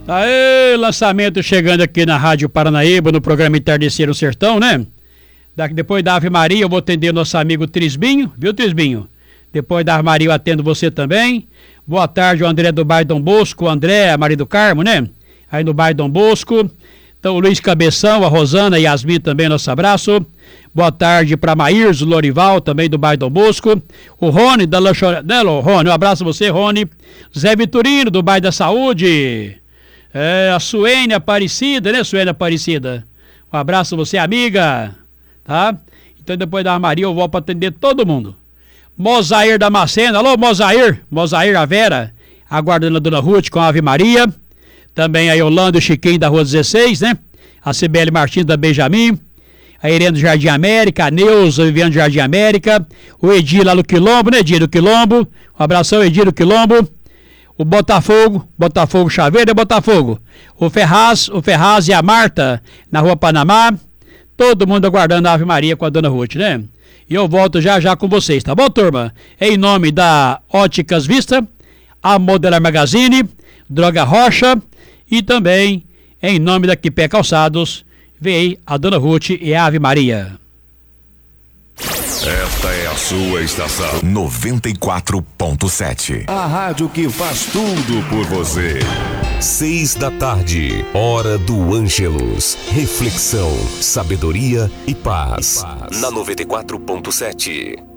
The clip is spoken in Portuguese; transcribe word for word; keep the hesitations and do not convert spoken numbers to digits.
Aê, lançamento chegando aqui na Rádio Paranaíba, no programa Entardecer no Sertão, né? Daqui, depois da Ave Maria, eu vou atender nosso amigo Trisbinho, viu, Trisbinho? Depois da Ave Maria, eu atendo você também. Boa tarde, o André do bairro Dom Bosco, o André, a Maria do Carmo, né? Aí no bairro Dom Bosco. Então, o Luiz Cabeção, a Rosana e a Yasmin também, nosso abraço. Boa tarde para Maírs, o Lorival, também do bairro Dom Bosco. O Rony, da Lanchonete. Rony, um abraço a você, Rony. Zé Vitorino, do bairro da Saúde. É, a Suene Aparecida, né, Suene Aparecida? Um abraço a você, amiga. Tá? Então, depois da Maria, eu vou para atender todo mundo. Mozair da Macena. Alô, Mozair. Mozair, a Vera. Aguardando a Dona Ruth com a Ave Maria. Também a Yolanda e o Chiquinho da Rua dezesseis, né? A Cibele Martins da Benjamin. A Irene do Jardim América. A Neuza Viviane do Jardim América. O Edir lá no Quilombo, né, Edir do Quilombo? Um abração, Edir do Quilombo. O Botafogo, Botafogo Chaveiro, é Botafogo. O Ferraz, o Ferraz e a Marta na Rua Panamá. Todo mundo aguardando a Ave Maria com a Dona Ruth, né? E eu volto já já com vocês, tá bom, turma? Em nome da Óticas Vista, a Modelar Magazine, Droga Rocha e também em nome da Quipé Calçados, vem a Dona Ruth e a Ave Maria. Esta é a sua estação noventa e quatro ponto sete. A rádio que faz tudo por você. Seis da tarde, hora do Ângelus. Reflexão, sabedoria e paz. E paz. Na noventa e quatro ponto sete.